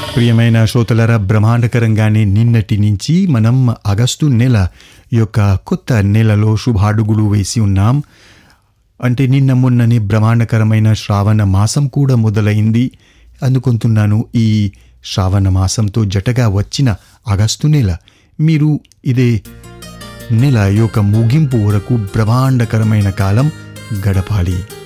ప్రియమైన శ్రోతలరా, బ్రహ్మాండకరంగానే నిన్నటి నుంచి మనం ఆగస్టు నెల యొక్క కొత్త నెలలో శుభాడుగులు వేసి ఉన్నాం. అంటే నిన్న మొన్ననే బ్రహ్మాండకరమైన శ్రావణ మాసం కూడా మొదలైంది అనుకుంటున్నాను. ఈ శ్రావణ మాసంతో జటగా వచ్చిన ఆగస్టు నెల మీరు ఇదే నెల యొక్క ముగింపు వరకు బ్రహ్మాండకరమైన కాలం గడపాలి.